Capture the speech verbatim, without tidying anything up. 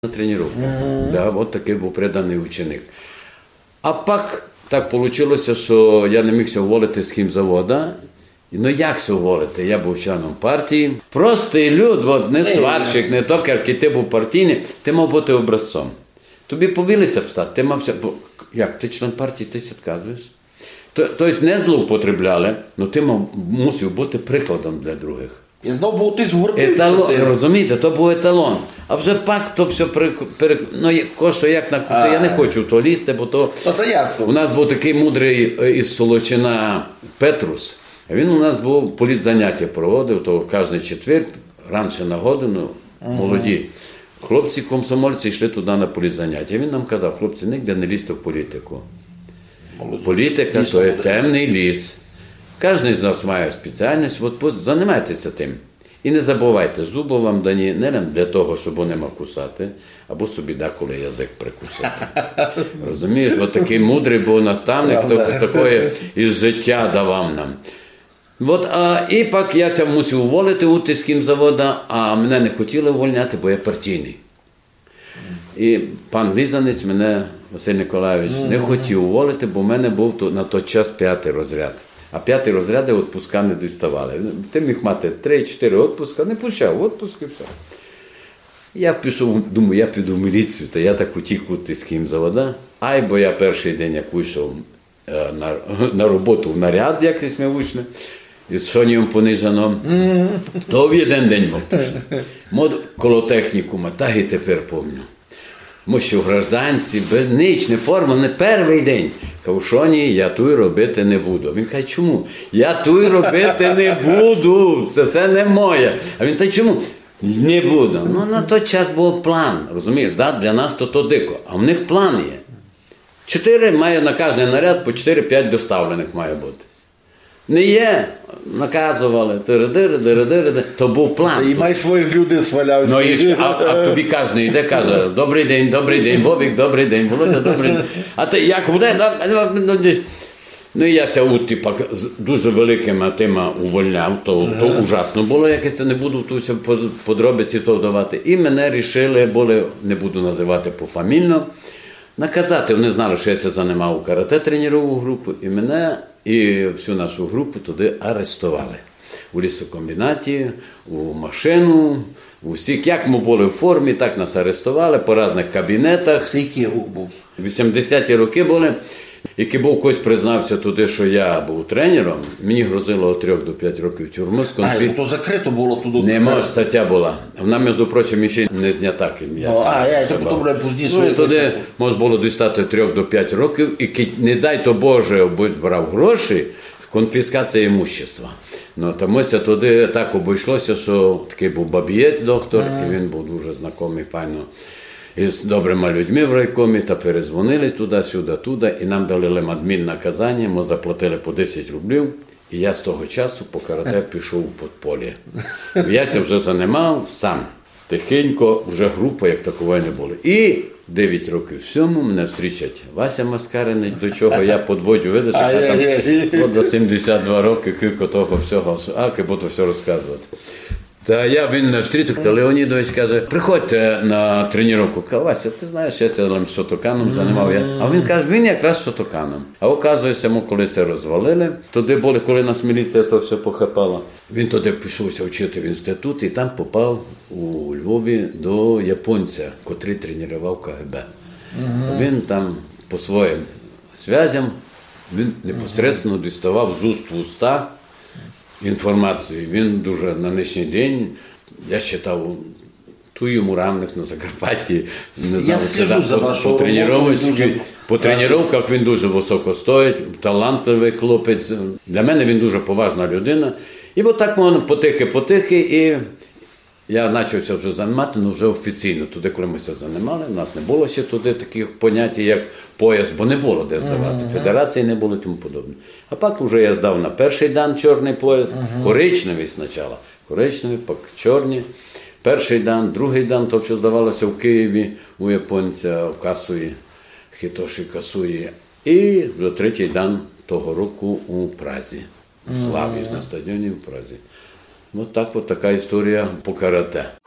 на тренування. Mm-hmm. Да, от такий був преданий ученик. А пак так вийшло, що я не мігся уволити з хімзавода. Ну як се уволити? Я був членом партії. Простий люд, от, не сварщик, не токар, ти був партійний, ти мав бути образцом. Тобі повілися б стати, ти мався... Як, ти член партії, ти відказуєш? Тобто не злоупотребляли, але ти мав, мусив бути прикладом для других. І знову був ти згорбився. Еталон, розумієте, то був еталон. А вже пак то все перек... перек... Ну, кошо як накрути, я не хочу в то лізти, бо то... То, то ясно. У нас був такий мудрий із Солочина Петрус. Він у нас був політзаняття проводив, то кожен четвер, раніше на годину, молоді хлопці-комсомольці йшли туди на політзаняття. Він нам казав, хлопці, ніде не лізьте в політику. Політика – то є темний ліс. Кожен з нас має спеціальність, от займайтеся тим. І не забувайте, зуби вам дані не для того, щоб вони мав кусати, або собі деколи язик прикусати. Розумієш, от такий мудрий був наставник, хто з такої із життя давав нам. От, а, і пак я ся мусив уволити у хімзавода, а мене не хотіли увольняти, бо я партійний. І пан Лізанець мене, Василь Николаєвич, не хотів уволити, бо в мене був на той час п'ятий розряд. А п'ятий розряди відпуска не діставали. Ти міг мати три-чотири відпуска, не пущав, відпуск і все. Я пішов, думаю, я піду в міліцію, та я так утік з хімзавода. Ай, бо я перший день, як вийшов на, на роботу в наряд, якось ми вийшли, із шонієм понижено, то в один день ми пішли. Мод коло технікума, так і тепер пам'ятаю. Ми ще в гражданці, без ніч, не форма, не перший день. Кажу, Шоні, я туй робити не буду. Він каже, чому? Я туй робити не буду, це все не моє. А він, та чому? Не буду. Ну, на той час був план, розумієш, да? Для нас то то дико, а в них план є. Чотири має на кожен наряд, по чотири-п'ять доставлених має бути. Не є, наказували, тири-дири-дири-дири, то був план. І май своїх людей свалявся. Ну, і, а, а тобі кожен йде, каже, добрий день, добрий день, Бобік, добрий день, Володя, добрий день. А ти як буде? Ну, і я ся у, типа, дуже великими тими увольняв, то, то ужасно було, якось не буду тут подробиці то вдавати. І мене рішили, були, не буду називати пофамільно, наказати. Вони знали, що я ся займав у карате тренувальну групу, і мене, і всю нашу групу туди арестували. У лісокомбінаті, у машину, у всіх, як ми були в формі, так нас арестували по різних кабінетах. Скільки років був? вісімдесяті роки були. Який був когось признався туди, що я був тренером, мені грозило від трьох до п'яти років тюрми. А, ну то закрито було туди. Нема, стаття була. Вона, між прочим, ще не знята, ким я сам. А, я, це потім пізніше. Ну, і туди можна було дістати трьох до п'яти років, і не дай то Боже, будь брав гроші, конфіскація імущества. Ну, тамося туди так обійшлося, що такий був бабієць доктор, ага. І він був дуже знайомий, файно. І з добрими людьми в райкомі, та перезвонили туди-сюди, туди, і нам дали адміннаказання, ми заплатили по десять рублів, і я з того часу по карате пішов у подполье. Я ся вже займав сам, тихенько, вже група, як такової не було. І дев'ять років всьому мене зустрічать Вася Маскариний, до чого я подводжу, видиш, яка там от за сімдесят два роки, кілько того всього, а, як буду все розказувати. Та я, він на стріток, та Леонідович каже, приходьте на тренування. Каже, Вася, ти знаєш, я ся шотоканом займав. Я. А він каже, він якраз шотоканом. А оказується, ми коли це розвалили, туди були, коли нас міліція то все похапала. Він туди пішовся вчити в інститут і там попав у Львові до японця, котрий тренував ка ге бе. Uh-huh. Він там по своїм зв'язям, він непосередньо діставав з уст в уста інформацію. Він дуже на нинішній день, я читав ту йому равних на Закарпатті. Не я слежу за вашою роботою. Дуже... По тренуваннях він дуже високо стоїть, талантливий хлопець. Для мене він дуже поважна людина. І от так можна потихи-потихи. І я почався вже займати, але вже офіційно. Туди, коли ми це займали, у нас не було ще туди таких понять, як пояс, бо не було де здавати. Uh-huh. Федерації не було і тому подобне. А пак вже я здав на перший дан чорний пояс, uh-huh. коричневий спочатку. Коричневий, пак чорний. Перший дан, другий дан, то що здавалося в Києві у японця, в Касуї, Хітоші Касуї. І вже третій дан того року у Празі, в Славі, uh-huh. на стадіоні в Празі. Ось так, от така історія по карате.